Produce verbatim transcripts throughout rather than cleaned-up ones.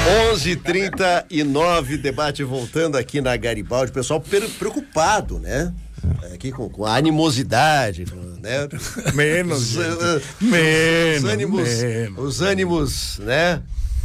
onze e trinta e nove, debate voltando aqui na Garibaldi, o pessoal preocupado, né? Aqui com, com a animosidade, né? Menos, os, uh, menos, os ânimos, menos. os ânimos, né?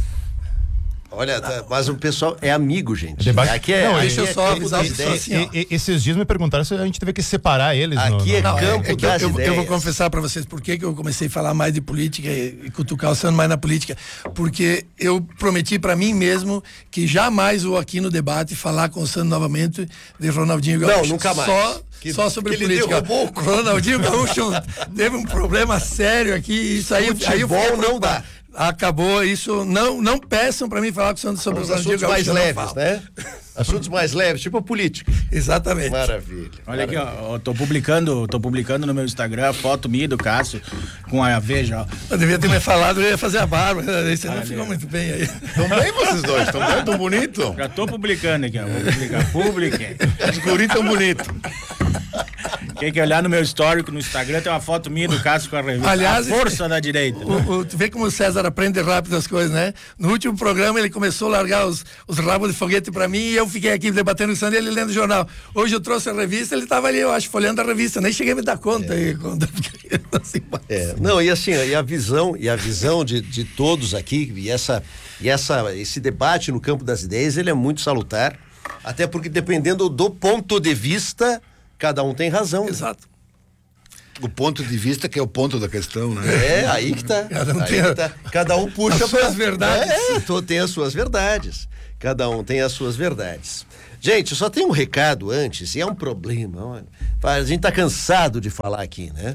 Olha, tá, mas o pessoal é amigo, gente. Debate... Aqui é, não, aqui deixa eu é só campo das ideias. assim, e, e, esses dias me perguntaram se a gente teve que separar eles. Aqui no, é no... campo é, é das eu, ideias. Eu vou confessar pra vocês por que que eu comecei a falar mais de política e, e cutucar o Sandro mais na política. Porque eu prometi pra mim mesmo que jamais vou aqui no debate falar com o Sandro novamente de Ronaldinho Gaúcho. Não, nunca mais. Só, que, só sobre que política. Ele derrubou. Ronaldinho Gaúcho teve um problema sério aqui. Isso aí, aí eu Futebol não dá. Acabou isso. Não, não peçam pra mim falar com o Sandro sobre Os o Ronaldinho assuntos mais Gaúcho, leves, né? Assuntos mais leves, tipo a política. Exatamente. Maravilha. Olha aqui, ó, eu tô publicando, tô publicando no meu Instagram foto minha e do Cássio com a Veja, ó. Eu devia ter me falado, eu ia fazer a barba. Você não ficou muito bem aí. Estão bem vocês dois, estão bem, tão bonito. Já tô publicando aqui, ó. Vou publicar. Publiquem. Os guris tão bonito. Quem quer olhar no meu histórico no Instagram tem uma foto minha do Cássio com a revista. Aliás, a força da direita. O, o, tu vê como o César aprende rápido as coisas, né? No último programa ele começou a largar os, os rabos de foguete pra mim e eu fiquei aqui debatendo com o Sandro e ele lendo o jornal. Hoje eu trouxe a revista, ele tava ali, eu acho, folhando a revista, nem cheguei a me dar conta. É. Aí, quando eu fiquei assim, é. Não, e assim, e a visão, e a visão de, de todos aqui, e, essa, e essa, esse debate no campo das ideias, ele é muito salutar, até porque dependendo do ponto de vista, cada um tem razão. Exato. O ponto de vista que é o ponto da questão, né? É, aí que tá. Cada um, aí tem que a, tá. Cada um puxa as suas pra... verdades. É, tô, tem as suas verdades. Cada um tem as suas verdades. Gente, só tem um recado antes, e é um problema. Olha. A gente tá cansado de falar aqui, né?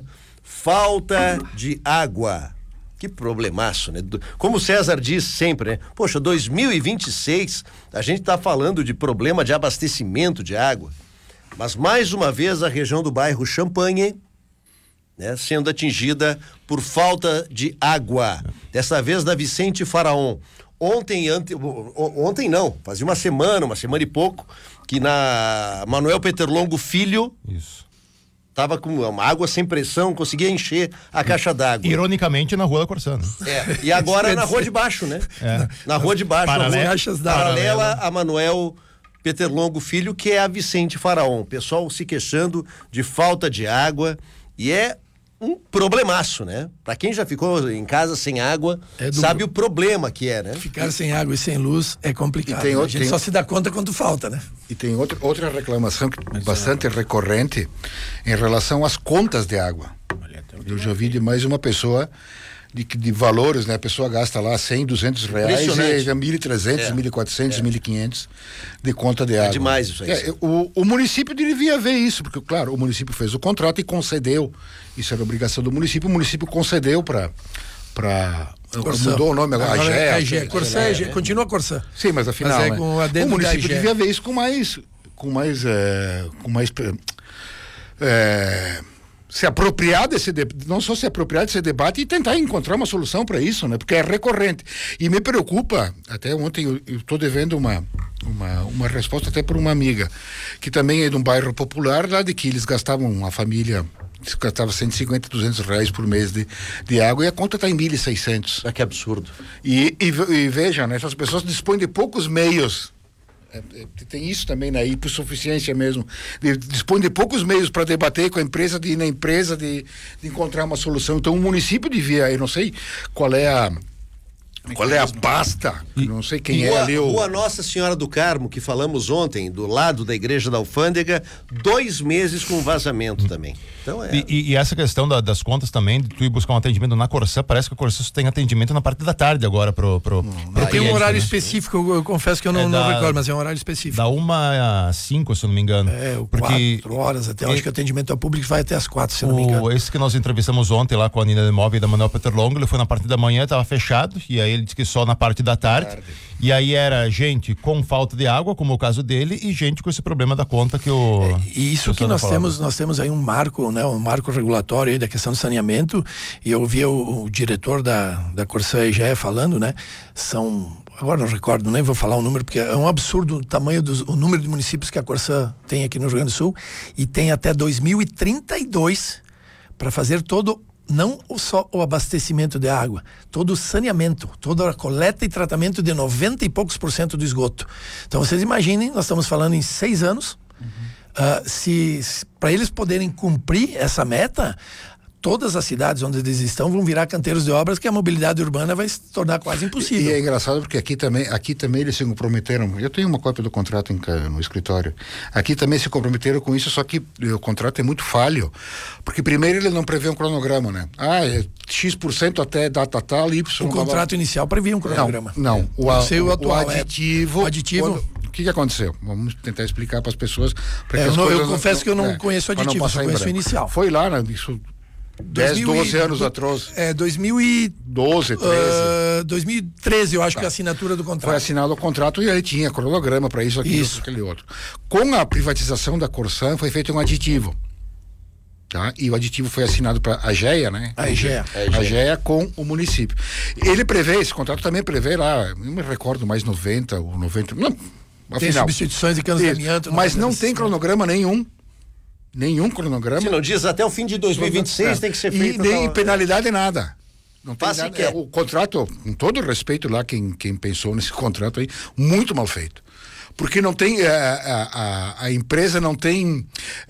Falta de água. Que problemaço, né? Como o César diz sempre, né? Poxa, dois mil e vinte e seis, a gente tá falando de problema de abastecimento de água. Mas mais uma vez a região do bairro Champagne, né, sendo atingida por falta de água. Dessa vez na Vicente Faraon. Ontem, ante, ontem não, fazia uma semana, uma semana e pouco, que na Manuel Peterlongo Filho, Isso. tava com uma água sem pressão, conseguia encher a caixa d'água. Ironicamente na Rua da Corsã, né? É, e agora na Rua de Baixo, né? É. Na Rua de Baixo, Paralela, a caixas d'água. paralela a Manuel Peterlongo Filho, que é a Vicente Faraon. O pessoal se queixando de falta de água e é um problemaço, né? Pra quem já ficou em casa sem água, É do- sabe o problema que é, né? Ficar sem água e sem luz é complicado. E tem né? outro- A gente tem- só se dá conta quando falta, né? E tem outra, outra reclamação que bastante recorrente em relação às contas de água. Eu já vi de mais uma pessoa de, de valores, né? A pessoa gasta lá cem, duzentos reais Impressionante. e mil e trezentos, É. mil e quatrocentos, mil e quinhentos de conta de água. demais isso aí. É, o, o município devia ver isso, porque, claro, o município fez o contrato e concedeu. Isso era obrigação do município, o município concedeu para... para Corsã. mudou o nome agora, Agora é A A G E. G E. Corsã é A G E. Continua Corsã. Sim, mas afinal, Mas é né, com o adendo o município da A G E. devia ver isso com mais, com mais, é, com mais, é, se apropriar desse debate, não só se apropriar desse debate e tentar encontrar uma solução para isso, né? Porque é recorrente. E me preocupa, até ontem eu estou devendo uma, uma, uma resposta até por uma amiga, que também é de um bairro popular, lá de que eles gastavam, uma família gastava cento e cinquenta, duzentos reais por mês de, de água e a conta está em mil e seiscentos. Ah, que absurdo. E, e, e veja, né, essas pessoas dispõem de poucos meios. É, é, tem isso também na hipossuficiência mesmo. De, dispõe de poucos meios para debater com a empresa, de ir na empresa, de, de encontrar uma solução. Então o município devia, eu não sei qual é a. Qual é a pasta? E, não sei quem é Rua, ali. O... Rua Nossa Senhora do Carmo, que falamos ontem, do lado da Igreja da Alfândega, dois meses com vazamento também. Então é. E, e- e essa questão da- das contas também, de tu ir buscar um atendimento na Corsã, parece que a Corsã só tem atendimento na parte da tarde agora pro, pro, pro Tem um cliente, horário né? específico, eu, eu confesso que eu não, É não da- recordo, mas é um horário específico. Da uma às cinco, se eu não me engano. É, o Porque quatro horas até. Eu acho que o atendimento ao público vai até as quatro, se eu não me o, engano. esse que nós entrevistamos ontem lá com a Nina Demóvel e da Manuel Peterlongo, ele foi na parte da manhã, estava fechado, e aí ele disse que só na parte da tarde. tarde. E aí era gente com falta de água, como o caso dele, e gente com esse problema da conta que o... É, e isso que nós falava. temos, nós temos aí um marco, né, um marco regulatório aí da questão do saneamento, e eu ouvi o, o diretor da, da Corsã E G E falando, né, são, agora não recordo, nem vou falar o número, porque é um absurdo o tamanho dos, o número de municípios que a Corsã tem aqui no Rio Grande do Sul, e tem até dois mil e trinta e dois para fazer todo não só o abastecimento de água, todo o saneamento, toda a coleta e tratamento de noventa e poucos por cento do esgoto. Então vocês imaginem, nós estamos falando em seis anos, uhum. uh, se, se para eles poderem cumprir essa meta, todas as cidades onde eles estão vão virar canteiros de obras, que a mobilidade urbana vai se tornar quase impossível. E, e é engraçado porque aqui também, aqui também eles se comprometeram. Eu tenho uma cópia do contrato em, no escritório. Aqui também se comprometeram com isso, só que o contrato é muito falho. Porque primeiro ele não prevê um cronograma, né? Ah, é X% até data tal, Y. O contrato inicial previa um cronograma. Não, não. O, a, o, o, atual, o aditivo. É, o aditivo. Quando, o que, que aconteceu? Vamos tentar explicar para as pessoas. É, eu, as não, eu não, confesso que eu não é, conheço o aditivo, eu conheço o inicial. Foi lá, né? Isso. dez, doze anos atrás. É, dois mil e doze, treze. Uh, dois mil e treze, eu acho tá. que é a assinatura do contrato. Foi assinado o contrato e ele tinha cronograma para isso, aquilo, isso. aquele outro. Com a privatização da Corsan foi feito um aditivo. Tá? E o aditivo foi assinado para a AGEA, né? A AGEA. A AGEA com o município. Ele prevê, esse contrato também prevê lá, não me recordo mais noventa ou noventa. Não, afinal, tem substituições de canos de amianto. Mas não tem cronograma nenhum. Nenhum cronograma. Se não diz até o fim de dois mil e vinte e seis é. tem que ser feito. E nem tal... penalidade nada. Não tem Faz nada. Que é. O contrato, com todo respeito lá, quem, quem pensou nesse contrato aí, muito mal feito. Porque não tem, a, a, a empresa não tem,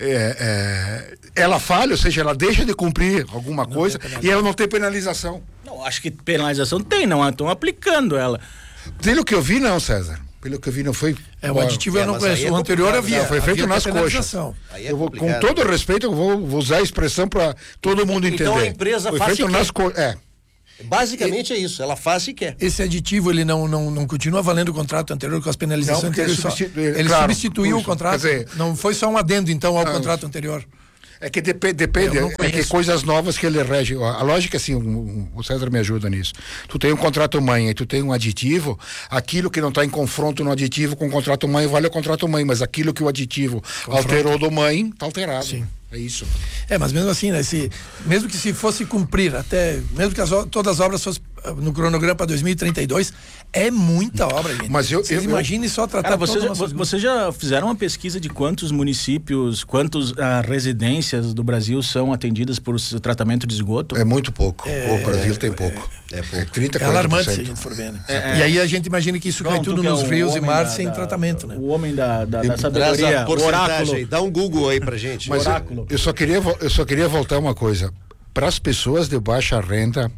é, é, ela falha, ou seja, ela deixa de cumprir alguma não coisa e ela não tem penalização. Não, acho que penalização tem, não estão aplicando ela. Pelo que eu vi, não, César. Pelo que eu vi, não foi. É, o aditivo é, eu não conheço. É o anterior havia. Não, foi feito havia nas coxas. É eu vou, com todo respeito, eu vou, vou usar a expressão para todo mundo entender. Então a empresa foi faz feito nas coxas. É. Basicamente e, é isso, ela faz se quer. Esse aditivo, ele não, não, não continua valendo o contrato anterior com as penalizações não, anteriores. Ele, substitu... ele claro, substituiu isso. o contrato. Dizer, não foi só um adendo, então, ao não, contrato anterior. É que depende, depende é que coisas novas que ele rege. A lógica, assim, o, o César me ajuda nisso. Tu tem um contrato mãe e tu tem um aditivo, aquilo que não está em confronto no aditivo com o contrato mãe vale o contrato mãe, mas aquilo que o aditivo Confronto. alterou do mãe, está alterado. Sim. É isso. É, mas mesmo assim, né, se, mesmo que se fosse cumprir até, mesmo que as, todas as obras fossem no cronograma para dois mil e trinta e dois, é muita obra, gente. Mas eu, Vocês eu, imaginem só tratar cara, vocês, já, nossas... vocês já fizeram uma pesquisa de quantos municípios, quantas ah, residências do Brasil são atendidas por tratamento de esgoto? É muito pouco. É, o Brasil é, tem pouco. É, é pouco. trinta, é alarmante se a gente for ver, né? É, e aí a gente imagina que isso Pronto, cai tudo é nos rios e mares da, sem da, tratamento, né? O homem da, da, da sabedoria, o oráculo. Aí, dá um Google aí pra gente. Mas oráculo. Eu, eu, só queria, eu só queria voltar uma coisa. Para as pessoas de baixa renda,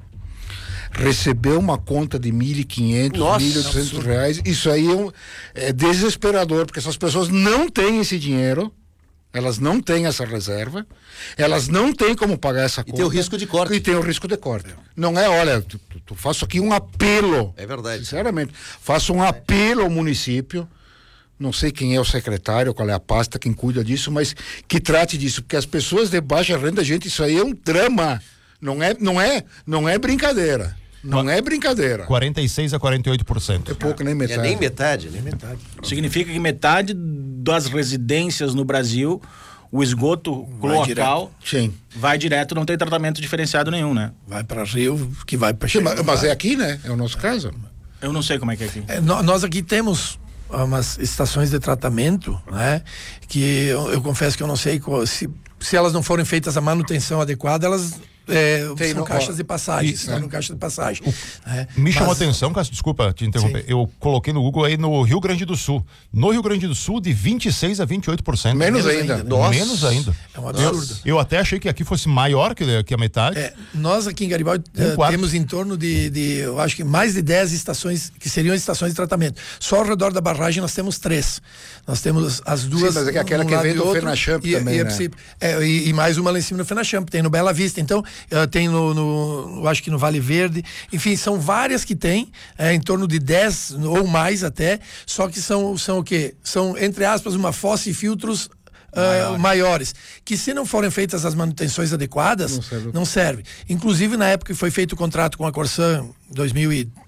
receber uma conta de mil e quinhentos, mil e oitocentos reais, isso aí é, um, é desesperador, porque essas pessoas não têm esse dinheiro, elas não têm essa reserva, elas não têm como pagar essa conta. E tem o risco de corte. E tem o risco de corte. Não é, olha, tu, tu, tu faço aqui um apelo. É verdade. Sinceramente, faço um apelo ao município. Não sei quem é o secretário, qual é a pasta, quem cuida disso, mas que trate disso, porque as pessoas de baixa renda, gente, isso aí é um drama. Não é, não é, não é brincadeira. Não é brincadeira. quarenta e seis a quarenta e oito por cento. É pouco, nem metade. É nem metade, nem metade. Significa que metade das residências no Brasil, o esgoto cloacal Sim. vai direto, não tem tratamento diferenciado nenhum, né? Vai para rio, que vai para Sim, mas, mas é aqui, né? É o nosso caso. Eu não sei como é que é aqui. É, no, nós aqui temos umas estações de tratamento, né? Que eu, eu confesso que eu não sei qual, se, se elas não forem feitas a manutenção adequada, elas é, Tem, são não, caixas ó, de passagem, isso, estão né? no caixa de passagem. É, Me chamou a mas- atenção, Cássio, desculpa te interromper. Sim. Eu coloquei no Google aí no Rio Grande do Sul. No Rio Grande do Sul, de vinte e seis a vinte e oito por cento. Menos, Menos ainda. ainda. Nossa. Menos ainda. É um absurdo. Eu, eu até achei que aqui fosse maior que, que a metade. É, nós aqui em Garibaldi Um eh, quarto. temos em torno de, de, eu acho que mais de dez estações, que seriam estações de tratamento. Só ao redor da barragem nós temos três. Nós temos as duas. Sim, mas é aquela um que lado vem e do outro, Fenachamp e, também, e, né? é, e, e mais uma lá em cima no Fenachamp, tem no Bela Vista. Então, eh, tem no, no, eu acho que no Vale Verde. Enfim, são várias que tem, é, em torno de dez ou mais até, só que são, são o quê? São, entre aspas, uma fossa e filtros Uh, maiores, que se não forem feitas as manutenções adequadas, Não serve. não serve. Inclusive, na época que foi feito o contrato com a Corsan, dois mil e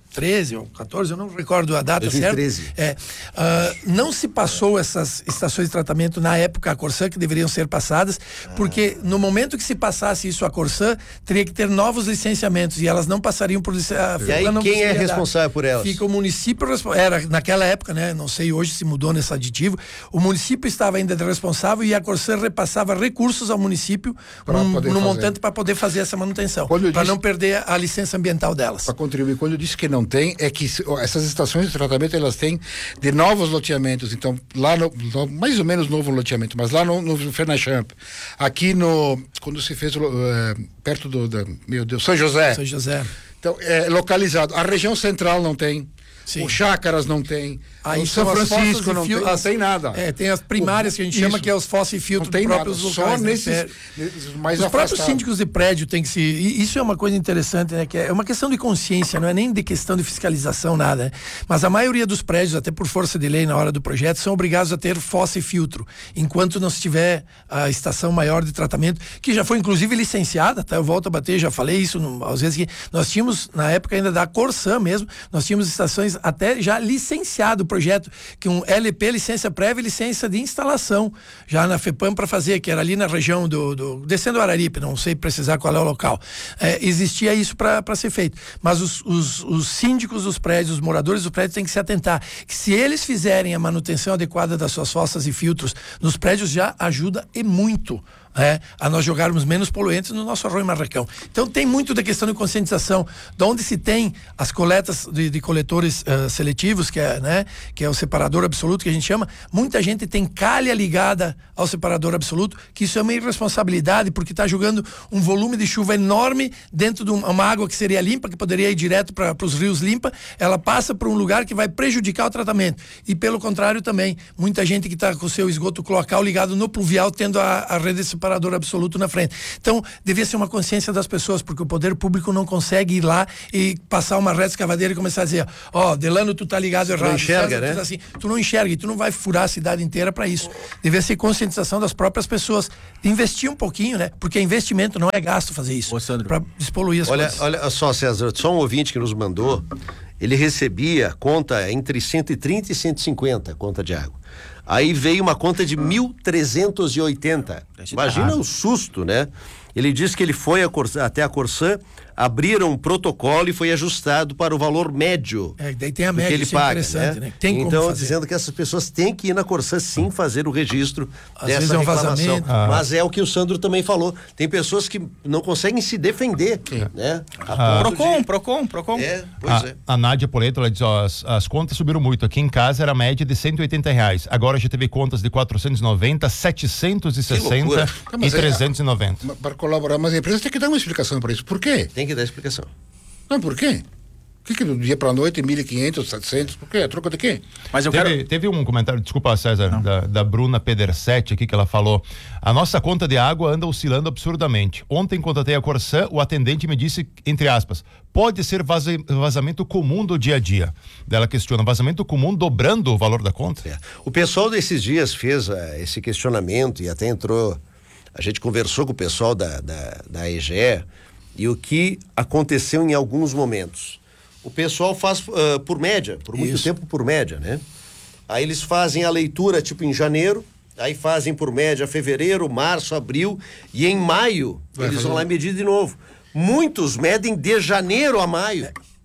treze ou quatorze, eu não recordo a data dois mil e treze. certa. É, uh, não se passou essas estações de tratamento na época a Corsã, que deveriam ser passadas, ah. porque no momento que se passasse isso a Corsã, teria que ter novos licenciamentos e elas não passariam por licenciamento. E aí quem é responsável dar. por elas? Fica o município, era naquela época, né? Não sei hoje se mudou nesse aditivo, o município estava ainda responsável e a Corsã repassava recursos ao município num, num montante para poder fazer essa manutenção, para não perder a licença ambiental delas. Para contribuir, quando eu disse que não tem, é que essas estações de tratamento elas têm de novos loteamentos. Então, lá no, no mais ou menos novo loteamento, mas lá no, no Fernachamp, aqui no, quando se fez uh, perto do, da, meu Deus, São José. São José. Então, é localizado. A região central não tem. Sim. O Chácaras não tem. Aí o São Francisco não fio, tem, as, não tem nada. É, tem as primárias o, que a gente isso. chama que é os fóssil-filtros dos próprios nada. locais. Só nesses, né? nesses mais Os afastados. próprios síndicos de prédio têm que se... Isso é uma coisa interessante, né? Que é uma questão de consciência, não é nem de questão de fiscalização, nada. Né? Mas a maioria dos prédios, até por força de lei na hora do projeto, são obrigados a ter fóssil-filtro, enquanto não se tiver a estação maior de tratamento, que já foi inclusive licenciada, tá? Eu volto a bater, já falei isso no, às vezes, que nós tínhamos, na época ainda da Corsã mesmo, nós tínhamos estações até já licenciado o projeto, que um L P, licença prévia e licença de instalação, já na FEPAM para fazer, que era ali na região do, do descendo o Araripe, não sei precisar qual é o local. É, existia isso para ser feito. Mas os, os, os síndicos dos prédios, os moradores dos prédios têm que se atentar, que se eles fizerem a manutenção adequada das suas fossas e filtros nos prédios, já ajuda e muito. É, a nós jogarmos menos poluentes no nosso arroio Marrecão. Então tem muito da questão de conscientização, de onde se tem as coletas de, de coletores uh, seletivos, que é, né, que é o separador absoluto que a gente chama. Muita gente tem calha ligada ao separador absoluto, que isso é uma irresponsabilidade, porque está jogando um volume de chuva enorme dentro de uma água que seria limpa, que poderia ir direto para os rios limpa, ela passa por um lugar que vai prejudicar o tratamento. E pelo contrário também, muita gente que está com o seu esgoto cloacal ligado no pluvial, tendo a, a rede separador absoluto na frente. Então, devia ser uma consciência das pessoas, porque o poder público não consegue ir lá e passar uma reta escavadeira e começar a dizer, ó, oh, Delano, tu tá ligado errado. Não enxerga, César, né? Tu, tá assim, tu não enxerga e tu não vai furar a cidade inteira para isso. Devia ser conscientização das próprias pessoas, de investir um pouquinho, né? Porque investimento não é gasto fazer isso. Para despoluir as olha, coisas. Olha só, César, só um ouvinte que nos mandou, ele recebia conta entre cento e trinta e cento e cinquenta, conta de água. Aí veio uma conta de mil trezentos e oitenta. Imagina o susto, né? Ele disse que ele foi a Corsã, até a Corsã, abriram um protocolo e foi ajustado para o valor médio. É, daí tem a que média, ele isso é paga, interessante, né? né? Tem então, como dizendo que essas pessoas têm que ir na Corsã sim fazer o registro Às dessa vezes é um reclamação. vazamento. Ah. Mas é o que o Sandro também falou. Tem pessoas que não conseguem se defender, né? A ponto Procon, de- Procon, Procon. É, pois A, é. a Nádia Poleto, ela diz, ó, as, as contas subiram muito. Aqui em casa era a média de cento e oitenta reais. Agora já teve contas de quatrocentos e noventa, setecentos e sessenta loucura. Não, e mas é- trezentos e noventa. Para colaborar, mas a empresa tem que dar uma explicação para isso. Por quê? Tem que dar explicação. Não, por quê? O que que do dia para a noite, mil e quinhentos, setecentos, por quê? A troca de quê? Mas eu Teve, quero... teve um comentário, desculpa, César, da, da Bruna Pedersetti aqui, que ela falou: a nossa conta de água anda oscilando absurdamente. Ontem contratei a Corsã, o atendente me disse, entre aspas, pode ser vaza- vazamento comum do dia a dia. Ela questiona, vazamento comum dobrando o valor da conta? É. O pessoal desses dias fez uh, esse questionamento e até entrou, a gente conversou com o pessoal da, da, da E G E e o que aconteceu em alguns momentos. O pessoal faz uh, por média, por muito Isso. tempo por média, né? Aí eles fazem a leitura tipo em janeiro, aí fazem por média fevereiro, março, abril e em maio Vai eles fazer- vão lá medir de novo. Muitos medem de janeiro a maio.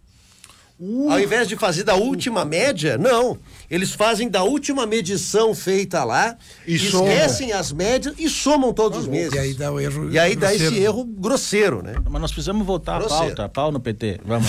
Ao invés de fazer da última média, não. Eles fazem da última medição feita lá, E esquecem as médias e somam todos os meses. E aí dá o erro. E aí dá grosseiro. esse erro grosseiro, né? Mas nós precisamos voltar à Grosseiro. pauta, pau no P T. Vamos.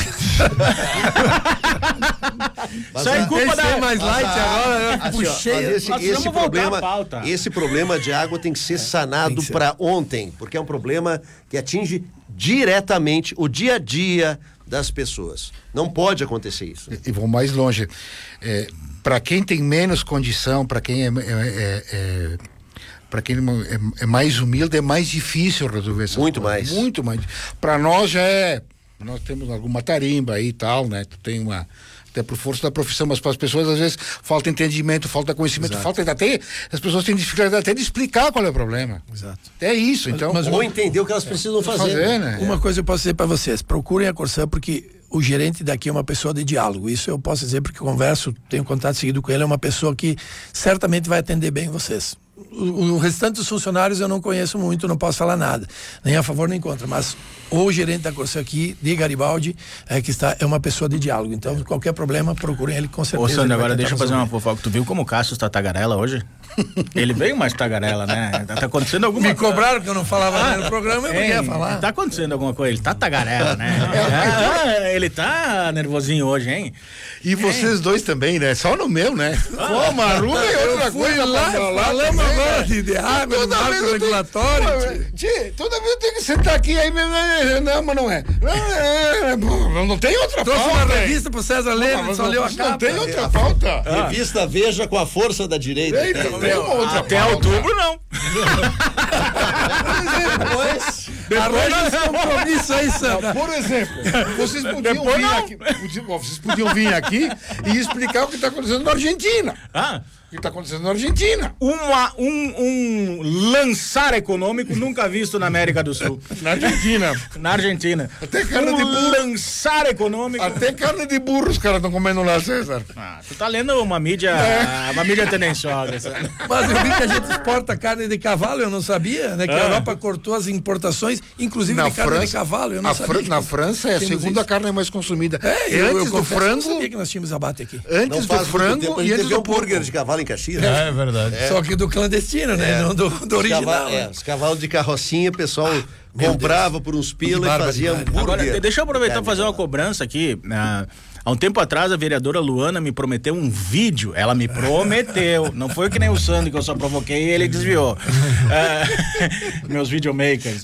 Mas Isso é a- culpa Tem que ser da... mais light agora, eu Assim, ó, puxei. mas esse, Nós esse vamos voltar problema, à pauta. esse problema de água tem que ser sanado tem que ser. para ontem, porque é um problema que atinge diretamente o dia a dia das pessoas. Não pode acontecer isso. E vou mais longe. É, para quem tem menos condição, para quem é, é, é, é para quem é, é mais humilde, é mais difícil resolver essas Muito coisas. mais. Muito mais. Para nós já é. Nós temos alguma tarimba aí e tal, né? Tu tem uma. Até por força da profissão, mas para as pessoas às vezes falta entendimento, falta conhecimento, Exato. falta até. As pessoas têm dificuldade até de explicar qual é o problema. Exato. É isso, então. mas Ou entender o que elas precisam fazer. fazer, né? né? Uma coisa eu posso dizer para vocês, procurem a Corsã, porque o gerente daqui é uma pessoa de diálogo. Isso eu posso dizer porque converso, tenho contato seguido com ele, é uma pessoa que certamente vai atender bem vocês. O, o restante dos funcionários eu não conheço muito, não posso falar nada, nem a favor nem contra, mas o gerente da Corsã aqui, de Garibaldi, é que está, é uma pessoa de diálogo. Então, qualquer problema, procurem ele com certeza. Ô, Sandro, agora deixa eu fazer uma fofoca. Tu viu como o Cássio está tagarela hoje? Ele veio mais tagarela, né? Tá acontecendo alguma Me coisa. cobraram que eu não falava nada no programa, eu não ia falar. Tá acontecendo alguma coisa. Ele tá tagarela, né? É, ele tá nervosinho hoje, hein? E vocês dois também, né? Só no meu, né? Pô, Marula é outra coisa. Lá, falamos agora de, de água, do marco regulatório. Tchê, toda vez eu tenho que sentar aqui, aí mesmo. Não, mas não é. Não, não tem outra Trouxe pauta. uma revista pro César ler, ele só leu a capa. Não tem outra pauta. Revista Veja com a força da direita. Eita, tem uma outra Até pauta. outubro, não. Depois, Arranja esse compromisso aí, Sandra. Por exemplo, vocês podiam vir aqui, vocês podiam vir aqui e explicar o que está acontecendo na Argentina. Ah, O que está acontecendo na Argentina. uma, um, um lançar econômico nunca visto na América do Sul. Na Argentina. Na Argentina. Até carne um de burro. lançar econômico. Até carne de burro os caras estão comendo lá, César. Ah, tu tá lendo uma mídia, uma mídia tendenciosa. sabe? Mas eu vi que a gente exporta carne de cavalo, eu não sabia, né? Que a Europa cortou as importações, inclusive Na de carne França- de cavalo, eu a não Fran- sabia. na França é a Temos segunda isso. carne mais consumida. É, E eu, eu antes do confesso que eu não frango, sabia que nós tínhamos abate aqui. não antes do faz muito tempo, frango a e gente antes teve do hambúrguer porco. de cavalo em Caxias. É verdade. Só que do clandestino, né? Não do, do Os original. cavalos, é, né? os cavalos de carrocinha, o pessoal comprava por uns pila Que e fazia barbaridade. hambúrguer. Agora, deixa eu aproveitar e Carne fazer de uma cavalo. cobrança aqui. Ah, há um tempo atrás, a vereadora Luana me prometeu um vídeo. Ela me prometeu. Não foi que nem o Sandro, que eu só provoquei e ele desviou. Ah, meus videomakers.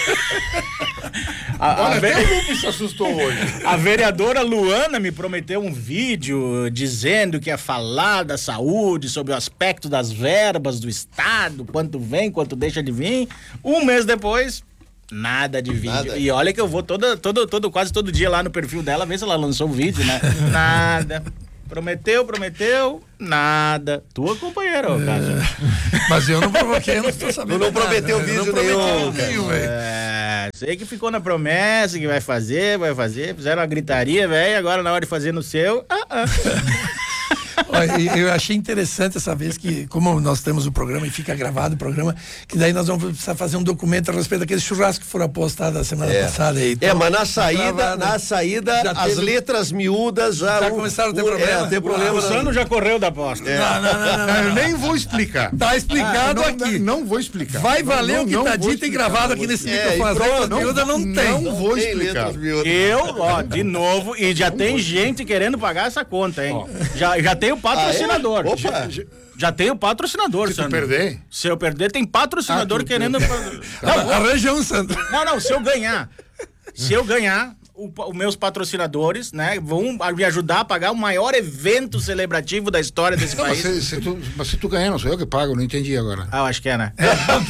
A, a, Olha, ve- até o Lupe se assustou hoje. a vereadora Luana me prometeu um vídeo dizendo que ia falar da saúde, sobre o aspecto das verbas do Estado, quanto vem, quanto deixa de vir. Um mês depois, nada de vídeo. Nada. E olha que eu vou toda, todo, todo, quase todo dia lá no perfil dela ver se ela lançou um vídeo, né? Nada. Prometeu, prometeu, nada. Tua companheira, ô Cássio. Mas eu não provoquei, eu não estou sabendo. Tu não nada, prometeu né? Eu vídeo não prometi nenhum, nenhum, velho. É, sei que ficou na promessa que vai fazer, vai fazer. Fizeram uma gritaria, velho. Agora na hora de fazer no seu. Ah, ah. Olha, e eu achei interessante essa vez que, como nós temos o programa e fica gravado o programa, que daí nós vamos precisar fazer um documento a respeito daquele churrasco que foram apostados a semana É. passada. Aí. É, Então, mas na saída, gravado. na saída, Já as teve- letras miúdas já. Já o- começaram a ter o- problema. É, a ter problema. O Sandro já correu da aposta. Não, não, não, não, não. Eu nem vou explicar. Tá explicado não, aqui. Não, não vou explicar. Vai Não, valer não, o que não tá vou dito e explicar, gravado não aqui vou nesse explicar. microfone. É, e pronto, Não, miúda não, não, tem. não vou Tem explicar. letras miúdas. Eu, ó, de novo, e já tem gente querendo pagar essa conta, hein? Já, já tem o patrocinador. Ah, é? Opa! Já, já tem o patrocinador, Se tu Sandro. perder? Se eu perder, tem patrocinador Ah, tu- querendo. Não, Não, arranja um, Sandro. não, não, se eu ganhar. Se eu ganhar, o- os meus patrocinadores, né, vão me ajudar a pagar o maior evento celebrativo da história desse Não, mas, país. se, se tu, mas se tu ganhar, não sou eu que pago, não entendi agora. Ah, eu acho que é, né?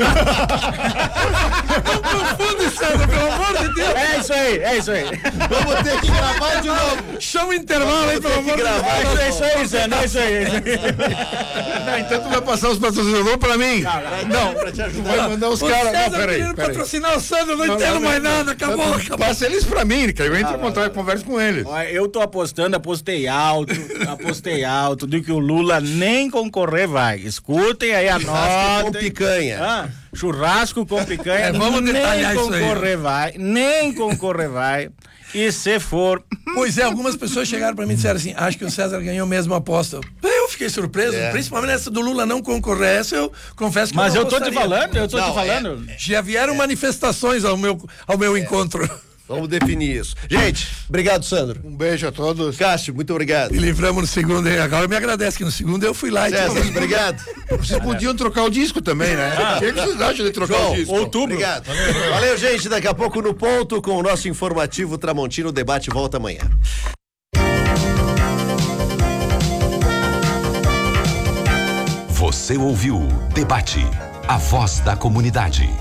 Profundo, Sandro, pelo amor de Deus. É isso aí, é isso aí. Vamos ter que gravar de novo. Chama o intervalo aí, pelo amor de Deus. É isso aí, Sandro, é isso aí. É isso aí. Não, então tu vai passar os patrocinadores pra mim. Não, tu vai mandar os O caras. Não, César peraí, querendo peraí. patrocinar o Sandro, eu não, Não, entendo não, mais não. nada, acabou, acabou. Passa eles pra mim, que eu entro em contato e converso com eles. Ó, eu tô apostando, apostei alto, apostei alto, de que o Lula nem concorrer vai. Escutem aí, anotem. Com picanha. Ah, churrasco com picanha. É, vamos detalhar nem isso aí. concorrer vai, nem concorrer vai. E se for. Pois é, algumas pessoas chegaram pra mim e disseram assim, acho que o César ganhou mesmo a aposta. Eu fiquei surpreso, É. principalmente essa do Lula não concorrer, essa eu confesso que Mas eu eu não tô te gostaria. falando, eu tô Não, te falando. Já vieram manifestações ao meu, ao meu encontro. Vamos definir isso. Gente, obrigado, Sandro. Um beijo a todos. Cássio, muito obrigado. E livramos no segundo, e agora me agradece que no segundo eu fui lá e César, obrigado. Vocês podiam trocar o disco também, né? O que que vocês acham de trocar João, o disco? Outubro. Obrigado. Valeu, gente. Daqui a pouco no ponto com o nosso informativo Tramontino. O debate volta amanhã. Você ouviu Debate, a voz da comunidade.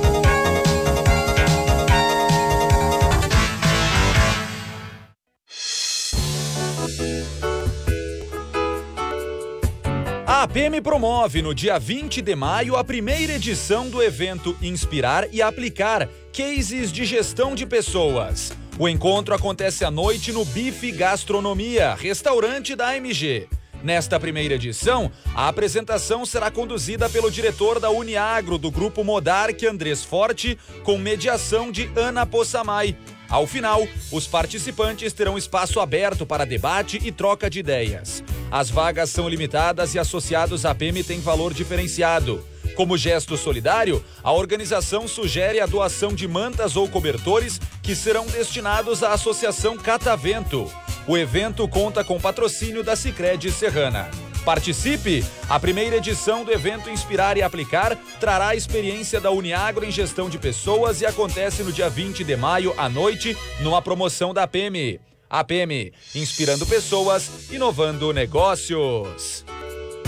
A A P M promove no dia vinte de maio a primeira edição do evento Inspirar e Aplicar Cases de Gestão de Pessoas. O encontro acontece à noite no Bife Gastronomia, restaurante da A M G. Nesta primeira edição, a apresentação será conduzida pelo diretor da Uniagro do Grupo Modarc, Andrés Forte, com mediação de Ana Possamay. Ao final, os participantes terão espaço aberto para debate e troca de ideias. As vagas são limitadas e associados à P E M têm valor diferenciado. Como gesto solidário, a organização sugere a doação de mantas ou cobertores que serão destinados à Associação Catavento. O evento conta com patrocínio da Sicredi Serrana. Participe! A primeira edição do evento Inspirar e Aplicar trará a experiência da Uniagro em gestão de pessoas e acontece no dia vinte de maio à noite, numa promoção da P E M. A P E M, inspirando pessoas, inovando negócios.